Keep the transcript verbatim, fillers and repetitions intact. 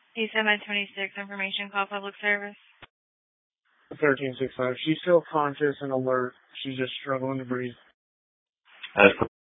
He said my twenty-six information call public service. thirteen six five. She's still conscious and alert. She's just struggling to breathe. As